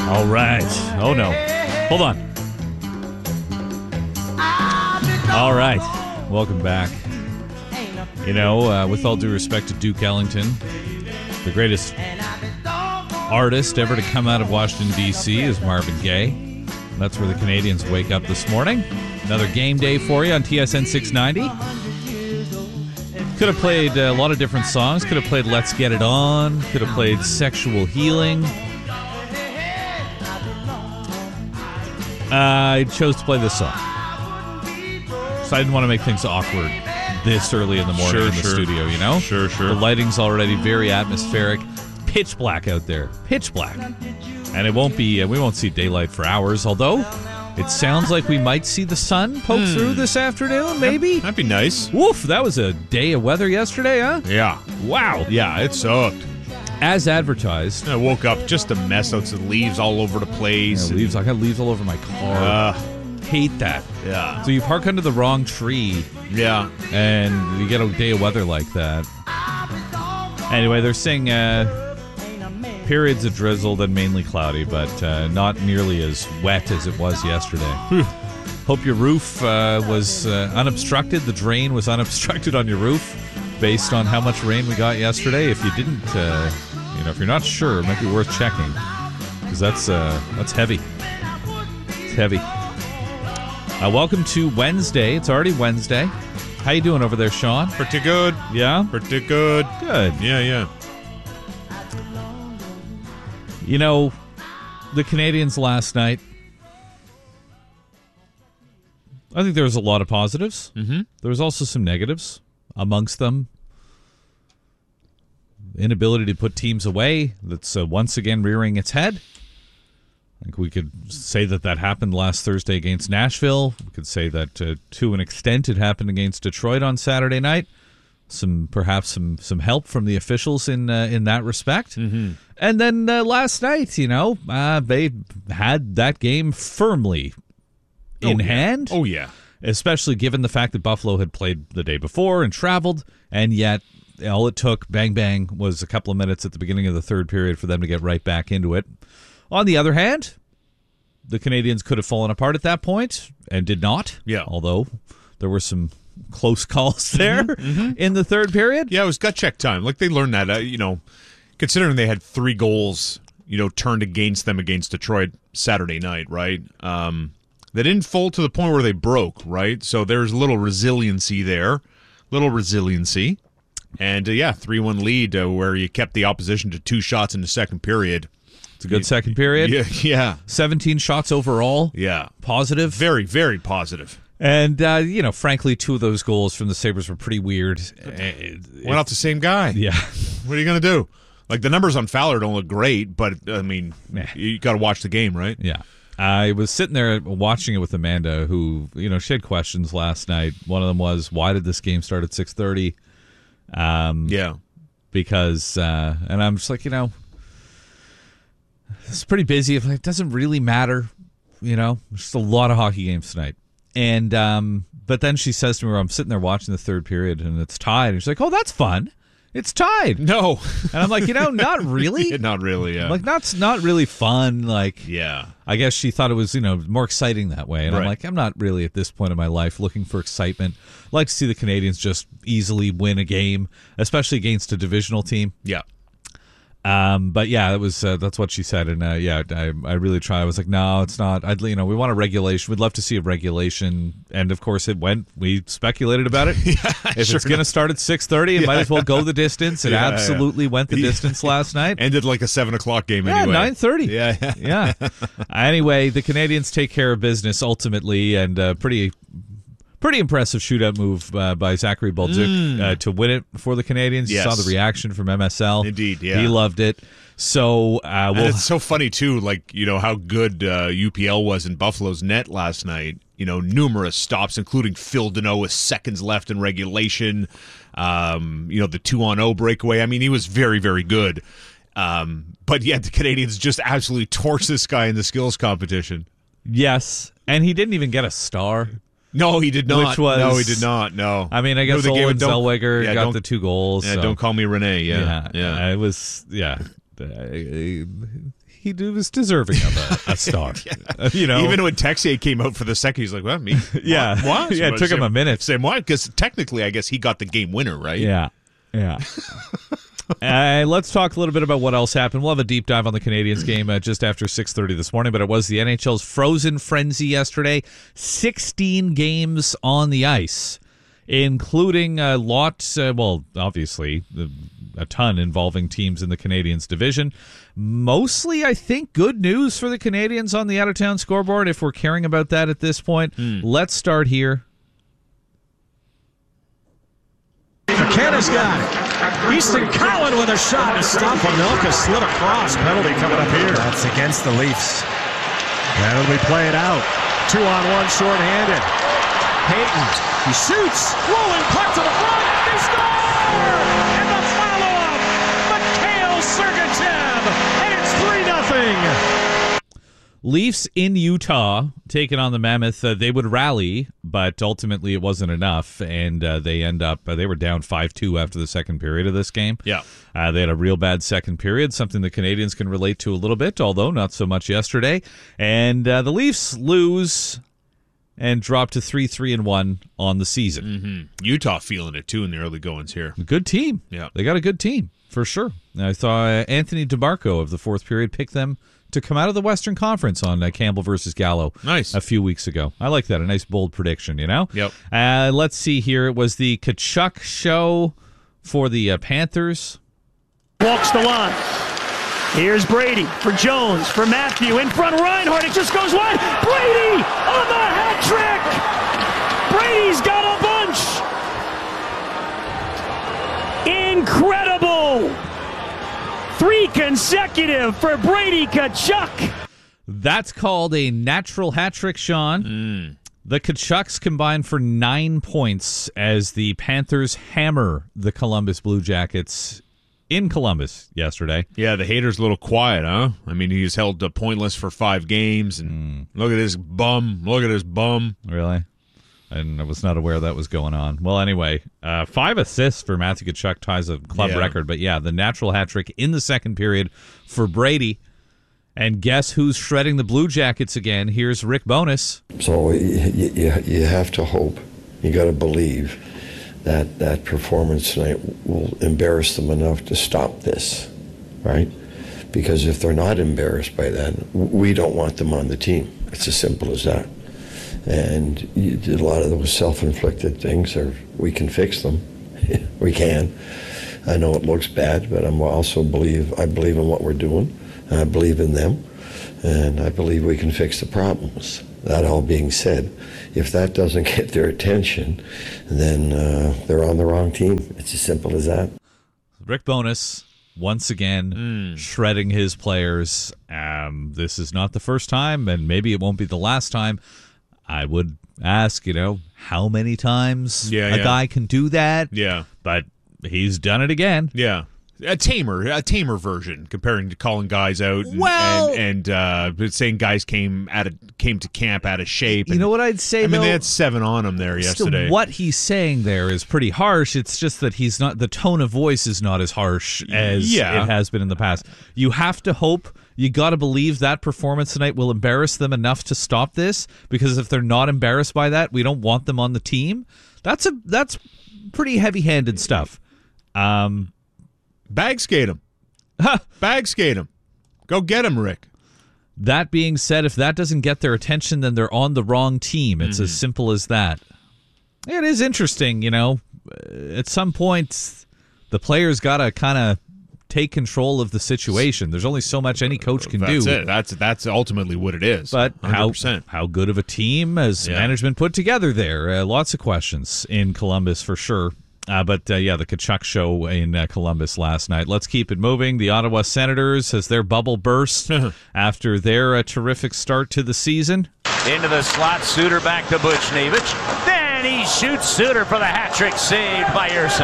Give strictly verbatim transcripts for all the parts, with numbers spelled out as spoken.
All right. Oh, no. Hold on. All right. Welcome back. You know, uh, with all due respect to Duke Ellington, the greatest artist ever to come out of Washington, D C is Marvin Gaye. That's where the Canadians wake up this morning. Another game day for you on T S N six ninety. Could have played a lot of different songs. Could have played Let's Get It On. Could have played Sexual Healing. Uh, I chose to play this song. So I didn't want to make things awkward this early in the morning sure, in the sure. studio, you know? Sure, sure. The lighting's already very atmospheric. Pitch black out there. Pitch black. And it won't be, uh, we won't see daylight for hours, although it sounds like we might see the sun poke Hmm. through this afternoon, maybe? That'd be nice. Woof, that was a day of weather yesterday, huh? Yeah. Wow. Yeah, it sucked. As advertised. I woke up just a mess. Out some leaves all over the place. Yeah, leaves. I got leaves all over my car. Uh, Hate that. yeah. So you park under the wrong tree, Yeah. and you get a day of weather like that. Anyway, they're saying uh, periods of drizzle, then mainly cloudy, but uh, not nearly as wet as it was yesterday. Hope your roof uh, was uh, unobstructed. The drain was unobstructed on your roof based on how much rain we got yesterday. If you didn't, uh, you know, if you're not sure, it might be worth checking because that's uh, that's heavy. It's heavy. Uh, welcome to Wednesday. It's already Wednesday. How you doing over there, Sean? Pretty good. Yeah? Pretty good. Good. Yeah, yeah. You know, the Canadians last night, I think there was a lot of positives. Mm-hmm. There was also some negatives. Amongst them, inability to put teams away. That's uh, once again rearing its head. I think we could say that that happened last Thursday against Nashville. We could say that uh, to an extent it happened against Detroit on Saturday night. Some perhaps some some help from the officials in uh, in that respect. Mm-hmm. And then uh, last night, you know, uh, they had that game firmly in oh, yeah. hand. Oh, yeah. Especially given the fact that Buffalo had played the day before and traveled, and yet all it took, bang, bang, was a couple of minutes at the beginning of the third period for them to get right back into it. On the other hand, the Canadians could have fallen apart at that point and did not. Yeah. Although there were some close calls there mm-hmm. in the third period. Yeah, it was gut check time. Like, they learned that, uh, you know, considering they had three goals, you know, turned against them against Detroit Saturday night, right? Um, they didn't fold to the point where they broke, right? So there's a little resiliency there. Little resiliency. And, uh, yeah, three one lead uh, where you kept the opposition to two shots in the second period. It's a good second period. Yeah, yeah. seventeen shots overall. Yeah. Positive. Very, very positive. And, uh, you know, frankly, two of those goals from the Sabres were pretty weird. It, Went off the same guy. Yeah. What are you going to do? Like, the numbers on Fowler don't look great, but, I mean, Meh. you got to watch the game, right? Yeah. I was sitting there watching it with Amanda, who, you know, she had questions last night. One of them was, why did this game start at six thirty? Um, Yeah. Because, uh, and I'm just like, you know, it's pretty busy. It doesn't really matter, you know. There's just a lot of hockey games tonight. And, um, but then she says to me, I'm sitting there watching the third period, and it's tied. And she's like, oh, that's fun. It's tied. No. And I'm like, you know, not really. Not really, yeah. Like, not, not really fun. Like, yeah. I guess she thought it was, you know, more exciting that way. And I'm Right. like, I'm not really at this point in my life looking for excitement. I like to see the Canadians just easily win a game, especially against a divisional team. Yeah. Um, but yeah, that was uh, that's what she said, and uh, yeah, I, I really tried. I was like, no, it's not. I'd you know, we want a regulation. We'd love to see a regulation, and of course, it went. We speculated about it. yeah, if sure it's going to start at six thirty, it Yeah. might as well go the distance. It Yeah, absolutely yeah. went the Yeah. distance last night. Ended like a seven o'clock game Yeah, anyway. nine thirty. Yeah, yeah. yeah. Anyway, the Canadians take care of business ultimately, and uh, pretty. Pretty impressive shootout move uh, by Zachary Bolduc Mm. uh, to win it for the Canadians. Yes. You saw the reaction from M S L. Indeed, yeah. He loved it. So, uh, And we'll, it's so funny, too, like, you know, how good uh, U P L was in Buffalo's net last night. You know, numerous stops, including Phil Deneau with seconds left in regulation. Um, you know, the two on oh breakaway. I mean, he was very, very good. Um, but yet the Canadians just absolutely torched this guy in the skills competition. yes, and he didn't even get a star. No, he did not. Which was- no, he did not. No. I mean, I guess No, the game- Olin don't- Zellweger yeah, got don't- the two goals. Yeah, so. don't call me Renee. Yeah, yeah, yeah. uh, it was yeah. Uh, he was deserving of a, a star. yeah. You know, even when Texier came out for the second, he's like, "Well, me, yeah, what? what? yeah." It took him a minute. Same why? Because technically, I guess he got the game winner, right? Yeah, yeah. uh, let's talk a little bit about what else happened. We'll have a deep dive on the Canadiens game uh, just after six thirty this morning. But it was the N H L's Frozen Frenzy yesterday. Sixteen games on the ice, including a lot. Uh, well, obviously. The, a ton involving teams in the Canadiens division. Mostly, I think, good news for the Canadiens on the out-of-town scoreboard, if we're caring about that at this point. Mm. Let's start here. McKenna's got it. Easton Cowan with a shot to stop Pamelka. Slid across. Penalty coming up here. That's against the Leafs. That'll be played out. Two on one, short-handed. Payton. He shoots. Rolling puck to the front. They score! And the follow-up. Mikhail Sergachev. And it's three nothing. Leafs in Utah taking on the Mammoth. Uh, they would rally, but ultimately it wasn't enough, and uh, they end up uh, they were down five two after the second period of this game. Yeah, uh, they had a real bad second period, something the Canadiens can relate to a little bit, although not so much yesterday. And uh, the Leafs lose and drop to three three and one on the season. Mm-hmm. Utah feeling it too in the early goings here. Good team. Yeah, they got a good team for sure. I saw uh, Anthony DeMarco of the fourth period pick them to come out of the Western Conference on uh, Campbell versus Gallo. Nice. A few weeks ago. I like that. A nice, bold prediction, you know? Yep. Uh, let's see here. It was the Tkachuk show for the uh, Panthers. Walks the line. Here's Brady for Jones, for Matthew. In front of Reinhart. It just goes wide. Brady on the hat trick. Brady's got a bunch. Incredible. Three consecutive for Brady Tkachuk. That's called a natural hat trick, Sean. Mm. The Tkachuks combined for nine points as the Panthers hammer the Columbus Blue Jackets in Columbus yesterday. Yeah, the hater's a little quiet, huh? I mean, he's held uh, pointless for five games, and mm. look at this bum. Look at this bum. Really? And I was not aware that was going on. Well, anyway, uh, five assists for Matthew Tkachuk ties a club yeah. record. But yeah, the natural hat trick in the second period for Brady. And guess who's shredding the Blue Jackets again? Here's Rick Bowness. So you, you, you have to hope, you got to believe that that performance tonight will embarrass them enough to stop this, right? Because if they're not embarrassed by that, we don't want them on the team. It's as simple as that. And you did a lot of those self-inflicted things, or we can fix them. We can. I know it looks bad, but I'm also believe I believe in what we're doing. I believe in them, and I believe we can fix the problems. That all being said, if that doesn't get their attention, then uh, they're on the wrong team. It's as simple as that. Rick Bowness, once again, mm. shredding his players. Um, this is not the first time, and maybe it won't be the last time. I would ask, you know, how many times yeah, a yeah. guy can do that. Yeah. But he's done it again. Yeah. A tamer, a tamer version, comparing to calling guys out and, well, and, and uh, saying guys came out of, came to camp out of shape. You and, know what I'd say, I mean, though? they had seven on them there yesterday. Still, what he's saying there is pretty harsh. It's just that he's not, the tone of voice is not as harsh as yeah. it has been in the past. You have to hope, you got to believe that performance tonight will embarrass them enough to stop this, because if they're not embarrassed by that, we don't want them on the team. That's a that's pretty heavy-handed stuff. Um, Bag skate him. Bag skate him. Go get him, Rick. That being said, if that doesn't get their attention, then they're on the wrong team. It's mm-hmm. as simple as that. It is interesting, you know. At some point, the players got to kind of take control of the situation. There's only so much any coach can that's do. It. That's that's ultimately what it is. But how, how how good of a team has yeah. management put together there? Uh, lots of questions in Columbus for sure. Uh, but, uh, yeah, the Tkachuk show in uh, Columbus last night. Let's keep it moving. The Ottawa Senators, has their bubble burst after their uh, terrific start to the season? Into the slot, Suter back to Buchnevich. Then he shoots Suter for the hat trick, saved by Erceg.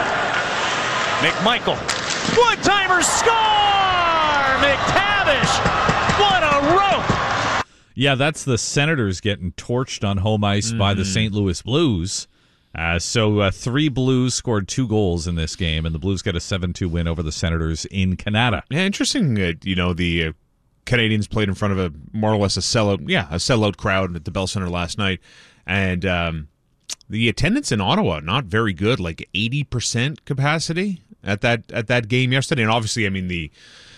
McMichael. One-timer score! McTavish! What a rope! Yeah, that's the Senators getting torched on home ice mm. by the Saint Louis Blues. Uh, so uh, three Blues scored two goals in this game, and the Blues got a seven two win over the Senators in Canada. Yeah, interesting. Uh, you know, the uh, Canadians played in front of a more or less a sellout, yeah, a sellout crowd at the Bell Center last night, and um, the attendance in Ottawa not very good, like eighty percent capacity at that at that game yesterday. And obviously, I mean the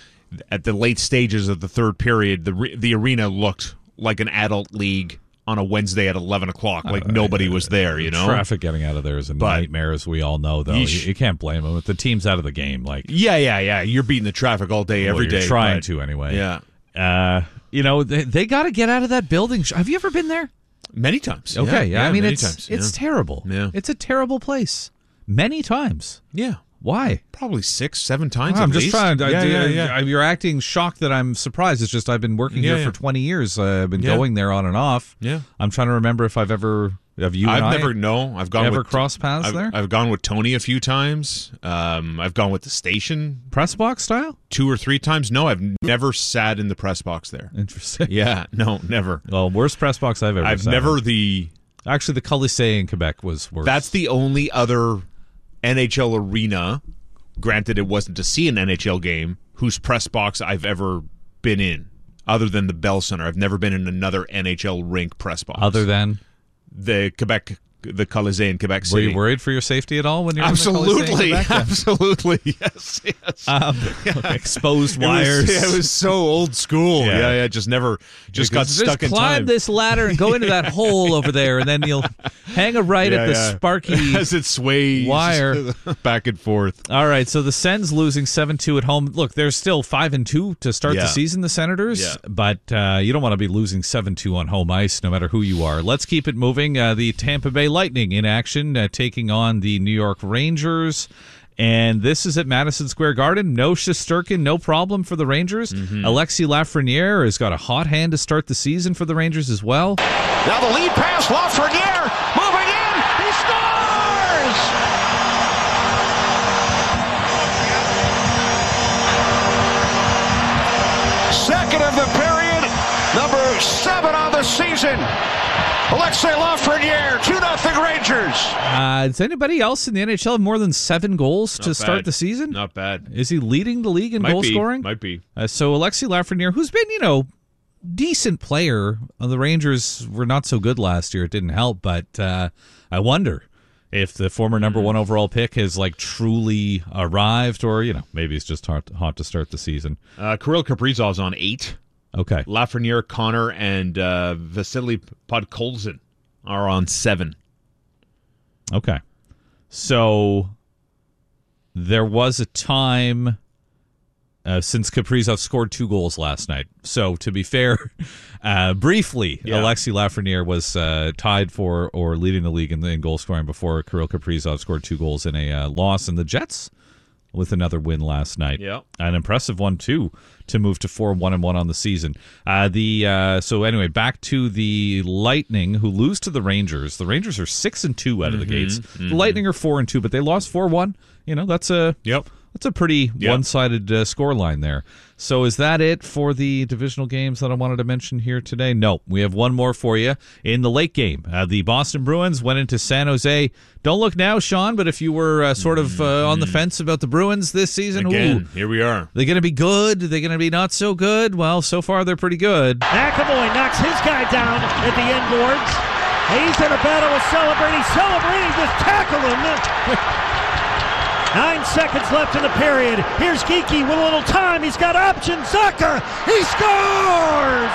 at the late stages of the third period, the the arena looked like an adult league on a Wednesday at eleven o'clock, like uh, nobody was there, you know? Traffic getting out of there is a but, nightmare, as we all know, though. You, you can't blame them. If the team's out of the game, like... Yeah, yeah, yeah. You're beating the traffic all day, every well, you're day. trying but, to, anyway. Yeah. Uh, you know, they, they got to get out of that building. Have you ever been there? Many times. Okay, yeah, yeah, I mean, many it's times, it's yeah. terrible. Yeah. It's a terrible place. Many times. Yeah. Why? Probably six, seven times well, at I'm just least. trying. I, yeah, do, yeah, yeah. You're acting shocked that I'm surprised. It's just I've been working yeah, here yeah. for twenty years. Uh, I've been yeah. going there on and off. Yeah. I'm trying to remember if I've ever... Have you I've and never, I no. I've gone ever with, crossed paths I've, there? I've gone with Tony a few times. Um, I've gone with the station. Press box style? Two or three times. No, I've never sat in the press box there. Interesting. Yeah, no, never. Well, worst press box I've ever I've sat never in. the... Actually, the Colisée in Quebec was worse. That's the only other N H L arena, granted it wasn't to see an N H L game, whose press box I've ever been in, other than the Bell Center. I've never been in another N H L rink press box. Other than? The Quebec... the Colisée in Quebec City. Were you worried for your safety at all when you were absolutely, in the Colisée in Quebec? Absolutely, yes, yes. Um, exposed it wires. Was, yeah, it was so old school. Yeah, yeah, yeah just never, just yeah, got stuck just in climb time. this ladder and go into that hole over there, and then you'll hang a right yeah, at the yeah. sparky as it sways wire back and forth. All right, so the Sens losing seven two at home. Look, they're still five and two to start yeah. the season, the Senators, yeah. but uh, you don't want to be losing seven two on home ice, no matter who you are. Let's keep it moving. Uh, the Tampa Bay Lightning in action, uh, taking on the New York Rangers. And this is at Madison Square Garden. No Shesterkin, no problem for the Rangers. Mm-hmm. Alexis Lafreniere has got a hot hand to start the season for the Rangers as well. Now the lead pass, Lafreniere moving in. He scores! Second of the period, number seven on the season. Alexis Lafreniere, two nothing Rangers. Uh, does anybody else in the N H L have more than seven goals Not to bad. start the season? Not bad. Is he leading the league in Might goal be. scoring? Might be. Uh, so Alexis Lafreniere, who's been, you know, decent player. Uh, the Rangers were not so good last year. It didn't help, but uh, I wonder if the former number one overall pick has like truly arrived, or, you know, maybe it's just hot, hot to start the season. Uh, Kirill Kaprizov's on eight. Okay. Lafreniere, Connor, and uh, Vasily Podkolzin are on seven. Okay. So there was a time uh, since Kaprizov scored two goals last night. So to be fair, uh, briefly, yeah. Alexis Lafreniere was uh, tied for or leading the league in, in goal scoring before Kirill Kaprizov scored two goals in a uh, loss. And the Jets with another win last night. Yeah. An impressive one, too, to move to four one and one on the season. Uh, the uh, So, anyway, back to the Lightning, who lose to the Rangers. The Rangers are six and two out of the Mm-hmm, gates. mm-hmm. The Lightning are four and two, but they lost four one. You know, that's a... Yep. That's a pretty yep. one-sided uh, score line there. So is that it for the divisional games that I wanted to mention here today? No, we have one more for you in the late game. Uh, the Boston Bruins went into San Jose. Don't look now, Sean, but if you were uh, sort of uh, on the fence about the Bruins this season, Again, ooh, here we are. They're going to be good? Are they going to be not so good? Well, so far they're pretty good. McAvoy knocks his guy down at the end boards. He's in a battle with Celebrity. Celebrity just tackled him. Nine seconds left in the period. Here's Geeky with a little time. He's got options. Zacha, he scores!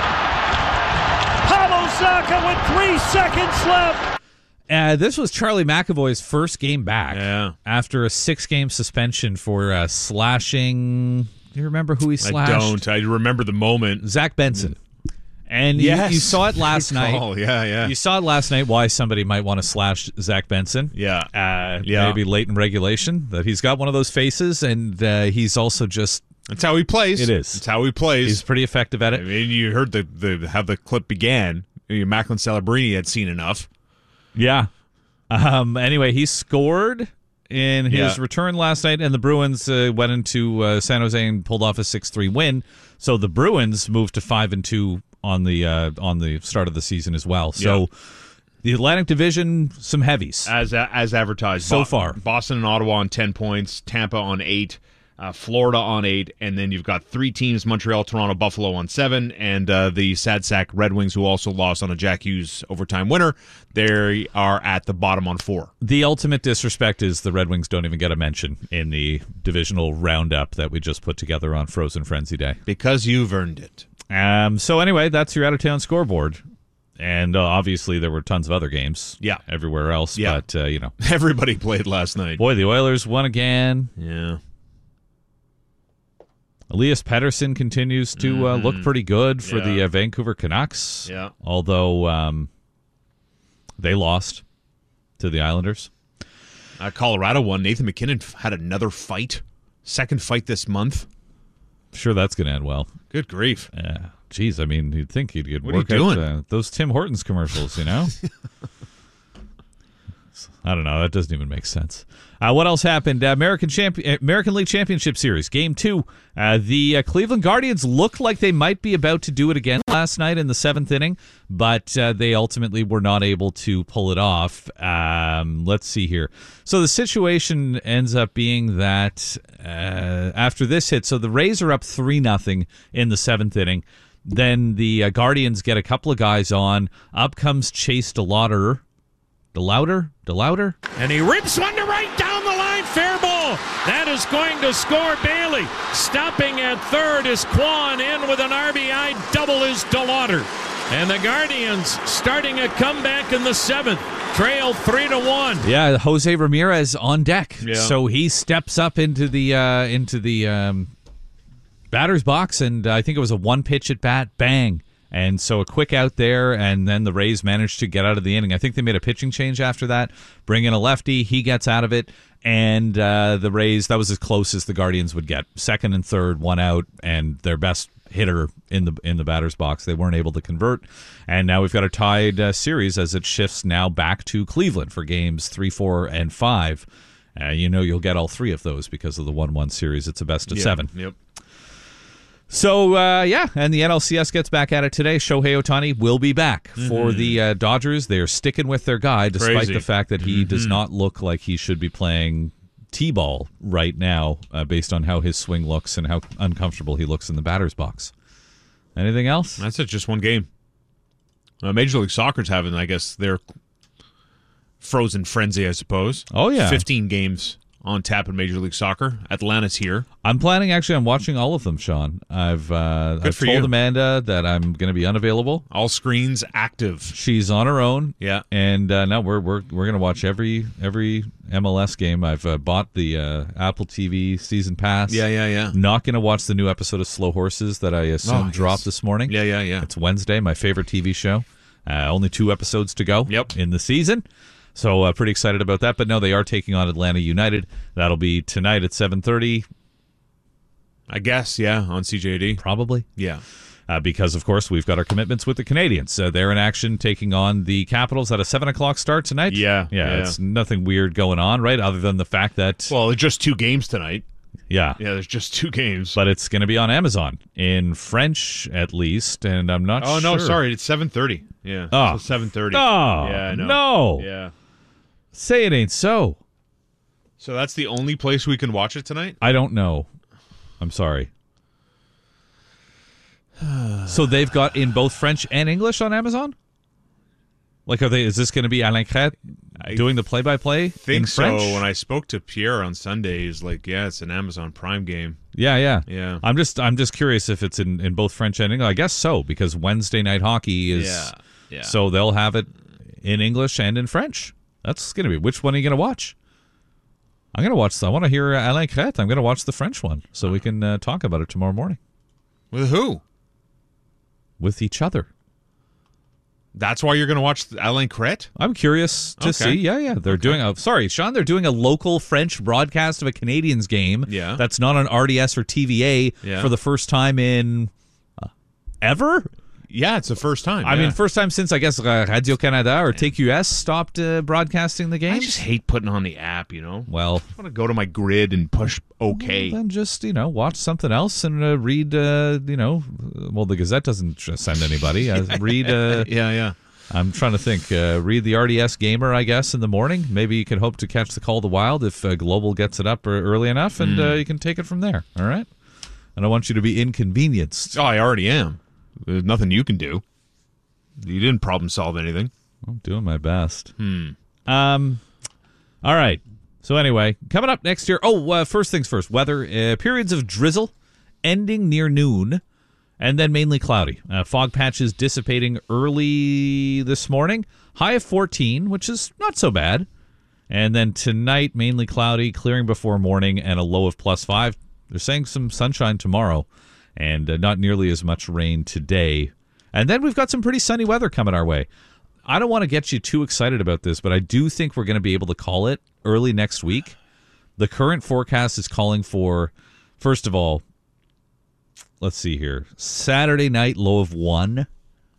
Pavel Zacha with three seconds left. Uh, this was Charlie McAvoy's first game back Yeah. after a six-game suspension for uh, slashing. Do you remember who he slashed? I don't. I remember the moment. Zach Benson. And Yes. you, you saw it last Good night. call. Yeah, yeah. You saw it last night why somebody might want to slash Zach Benson. Yeah. Uh, Yeah. Maybe late in regulation. That he's got one of those faces, and uh, he's also just... That's how he plays. It is. That's how he plays. He's pretty effective at I it. mean, you heard the, the how the clip began. Macklin Celebrini had seen enough. Yeah. Um, anyway, he scored in his Yeah. return last night, and the Bruins uh, went into uh, San Jose and pulled off a six three win. So the Bruins moved to five and two on the uh, on the start of the season as well. So Yeah. the Atlantic Division, some heavies. As as advertised. So Bo- far. Boston and Ottawa on ten points. Tampa on eight. uh, Florida on eight, and then you've got three teams, Montreal, Toronto, Buffalo on seven, and uh, the sad sack Red Wings, who also lost on a Jack Hughes overtime winner. They are at the bottom on four. The ultimate disrespect is the Red Wings don't even get a mention in the divisional roundup that we just put together on Frozen Frenzy Day. Because you've earned it. Um. So anyway, that's your out-of-town scoreboard. And uh, obviously there were tons of other games Yeah. everywhere else. Yeah. But, uh, you know. Everybody played last night. Boy, the Oilers won again. Yeah. Elias Pettersson continues to uh, look pretty good for Yeah. the uh, Vancouver Canucks. Yeah. Although um, they lost to the Islanders. Uh, Colorado won. Nathan McKinnon f- had another fight. Second fight this month. Sure, that's going to end well. Good grief. Yeah. Jeez, I mean, you'd think he'd get What are you work out doing? uh, those Tim Hortons commercials, you know? I don't know. That doesn't even make sense. Uh, what else happened? Uh, American Champion, American League Championship Series, Game Two. Uh, the uh, Cleveland Guardians looked like they might be about to do it again last night in the seventh inning, but uh, they ultimately were not able to pull it off. Um, let's see here. So the situation ends up being that uh, after this hit, so the Rays are up three nothing in the seventh inning. Then the uh, Guardians get a couple of guys on. Up comes Chase DeLauder. DeLauder? DeLauder? And he rips one to right down the line. Fair ball. That is going to score Bailey. Stopping at third is Kwan. In with an R B I double is DeLauder. And the Guardians starting a comeback in the seventh. Trail three to one. Yeah, Jose Ramirez on deck. Yeah. So he steps up into the uh, into the um, batter's box, and uh, I think it was a one pitch at bat. Bang. And so a quick out there, and then the Rays managed to get out of the inning. I think they made a pitching change after that, bring in a lefty. He gets out of it, and uh, the Rays, that was as close as the Guardians would get. Second and third, one out, and their best hitter in the in the batter's box. They weren't able to convert, and now we've got a tied uh, series as it shifts now back to Cleveland for games three, four, and five. Uh, you know you'll get all three of those because of the one one series. It's a best of Yeah. seven. Yep. So, uh, yeah, and the N L C S gets back at it today. Shohei Ohtani will be back for the uh, Dodgers. They're sticking with their guy, despite Crazy. the fact that he does not look like he should be playing T-ball right now, uh, based on how his swing looks and how uncomfortable he looks in the batter's box. Anything else? That's it. Just one game. Uh, Major League Soccer's having, I guess, their frozen frenzy, I suppose. Oh, yeah. fifteen games on tap in Major League Soccer. Atlanta's here. I'm planning, actually, I'm watching all of them, Sean. I've, uh, I've for told you. Amanda that I'm going to be unavailable. All screens active. She's on her own. Yeah. And uh, no, we're we're we're gonna watch every every M L S game. I've uh, bought the uh, Apple T V season pass. Yeah, yeah, yeah. Not gonna watch the new episode of Slow Horses that I assume Oh, dropped yes. this morning. Yeah, yeah, yeah. It's Wednesday, my favorite T V show. Uh, only two episodes to go. Yep. In the season. So uh, pretty excited about that. But no, they are taking on Atlanta United. That'll be tonight at seven thirty, I guess, yeah, on C J D. probably. Yeah. Uh, because, of course, we've got our commitments with the Canadians. Uh, they're in action taking on the Capitals at a seven o'clock start tonight. Yeah, Yeah, yeah. it's nothing weird going on, right? Other than the fact that, Well, it's just two games tonight. yeah, Yeah, there's just two games. but it's going to be on Amazon, in French at least, and I'm not oh, sure. no, sorry. It's seven thirty. Yeah. Oh. It's seven thirty. Oh, Yeah, I know. no. Yeah. Say it ain't so. So that's the only place we can watch it tonight? I don't know. I'm sorry. So they've got in both French and English on Amazon? Like, are they? Is this going to be Alain Crête doing the play-by-play in think French? so. When I spoke to Pierre on Sunday, he's like, yeah, it's an Amazon Prime game. Yeah, yeah, Yeah. I'm just, I'm just curious if it's in, in both French and English. I guess so, because Wednesday night hockey is. Yeah, yeah. So they'll have it in English and in French. That's going to be. Which one are you going to watch? I'm going to watch. I want to hear Alain Crête. I'm going to watch the French one, so we can uh, talk about it tomorrow morning With who? with each other. That's why you're going to watch Alain Crête? I'm curious to Okay. see. Yeah, yeah. They're doing a sorry, Sean, they're doing a local French broadcast of a Canadians game. Yeah. That's not on R D S or T V A Yeah. for the first time in uh, ever? Yeah, it's the first time. I yeah. mean, first time since I guess uh, Radio Canada or T Q S stopped uh, broadcasting the game. I just hate putting on the app, you know? well, I want to go to my grid and push OK. then just, you know, watch something else and uh, read uh, you know, well, the Gazette doesn't just send anybody. Uh, read uh, Yeah, yeah. I'm trying to think. Uh, read the R D S Gamer, I guess, in the morning. Maybe you can hope to catch the Call of the Wild if uh, Global gets it up early enough, and Mm. uh, you can take it from there. All right? I don't want you to be inconvenienced. Oh, I already am. There's nothing you can do. You didn't problem solve anything. I'm doing my best. Hmm. Um. All right. So anyway, coming up next year. Oh, uh, first things first. Weather. Uh, periods of drizzle ending near noon. And then mainly cloudy. Uh, fog patches dissipating early this morning. High of fourteen, which is not so bad. And then tonight, mainly cloudy, clearing before morning, and a low of plus five. They're saying some sunshine tomorrow, and uh, not nearly as much rain today. And then we've got some pretty sunny weather coming our way. I don't want to get you too excited about this, but I do think we're going to be able to call it early next week. The current forecast is calling for, first of all, let's see here. Saturday night, low of one.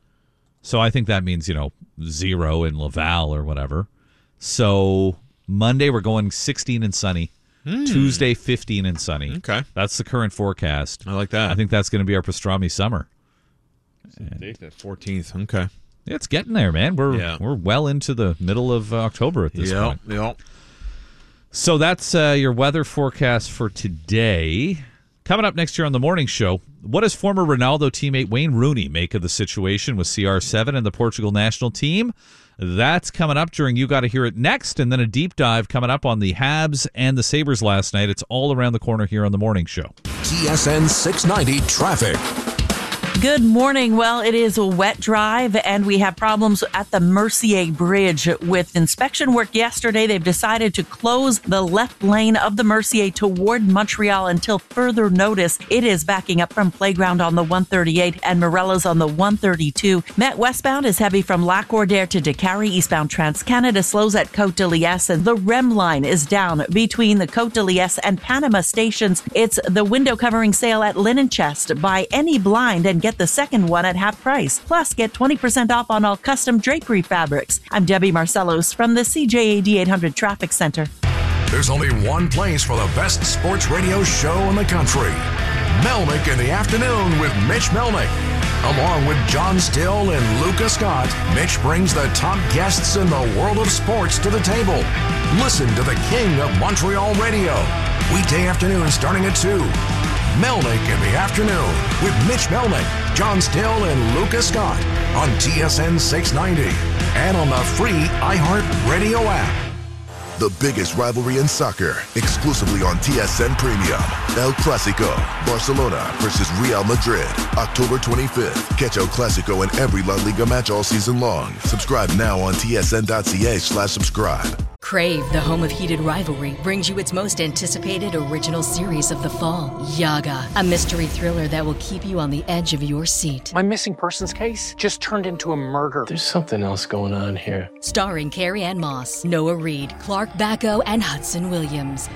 So I think that means, you know, zero in Laval or whatever. So Monday, we're going sixteen and sunny. Mm. Tuesday, fifteen and sunny. Okay. That's the current forecast. I like that. I think that's going to be our pastrami summer. Date that fourteenth. Okay. It's getting there, man. We're Yeah. we're well into the middle of uh, October at this Yep, point. yep. So that's uh, your weather forecast for today. Coming up next year on the morning show, what does former Ronaldo teammate Wayne Rooney make of the situation with C R seven and the Portugal national team? That's coming up during You Gotta Hear It Next, and then a deep dive coming up on the Habs and the Sabres last night. It's all around the corner here on the morning show. T S N six ninety traffic. Good morning. Well, it is a wet drive, and we have problems at the Mercier Bridge. With inspection work yesterday, they've decided to close the left lane of the Mercier toward Montreal until further notice. It is backing up from Playground on the one thirty-eight and Morelos on the one thirty-two. Met westbound is heavy from Lac-Ordere to Décarie. Eastbound Trans-Canada slows at Côte de Liesse, and the R E M line is down between the Côte de Liesse and Panama stations. It's the window covering sale at Linen Chest. Buy any blind and get the second one at half price. Plus, get twenty percent off on all custom drapery fabrics. I'm Debbie Marcellos from the C J A D eight hundred Traffic Center. There's only one place for the best sports radio show in the country. Melnick in the afternoon with Mitch Melnick. Along with John Still and Luca Scott, Mitch brings the top guests in the world of sports to the table. Listen to the king of Montreal radio. Weekday afternoon starting at two. Melnick in the afternoon with Mitch Melnick, John Still, and Luca Scott on T S N six ninety and on the free iHeart Radio app. The biggest rivalry in soccer, exclusively on T S N Premium. El Clásico, Barcelona versus Real Madrid, October twenty-fifth. Catch El Clásico in every La Liga match all season long. Subscribe now on T S N dot C A slash subscribe. Crave, the home of heated rivalry, brings you its most anticipated original series of the fall, Yaga, a mystery thriller that will keep you on the edge of your seat. My missing persons case just turned into a murder. There's something else going on here. Starring Carrie Ann Moss, Noah Reid, Clark Bacco, and Hudson Williams.